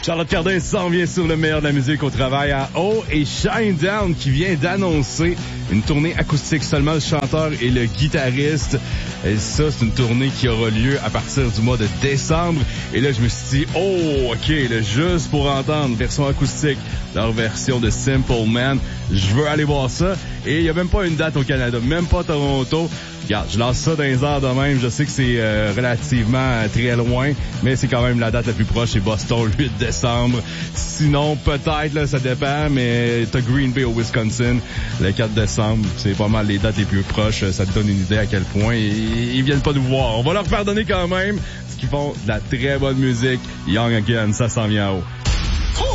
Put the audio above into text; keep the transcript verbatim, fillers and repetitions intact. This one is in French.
Charlotte Cardin s'en vient sur le meilleur de la musique au travail à haut et Shinedown qui vient d'annoncer une tournée acoustique, seulement le chanteur et le guitariste. Et ça, c'est une tournée qui aura lieu à partir du mois de décembre. Et là, je me suis dit, oh, OK, là, juste pour entendre version acoustique, leur version de Simple Man, je veux aller voir ça. Et il n'y a même pas une date au Canada, même pas Toronto. Regarde, je lance ça dans les heures de même. Je sais que c'est euh, relativement euh, très loin, mais c'est quand même la date la plus proche, c'est Boston, le huit décembre. Sinon, peut-être, là, ça dépend, mais t'as Green Bay au Wisconsin, le quatre décembre. C'est pas mal les dates les plus proches. Ça te donne une idée à quel point ils, ils viennent pas nous voir. On va leur pardonner quand même, parce qu'ils font de la très bonne musique. Young Again, ça s'en vient en haut.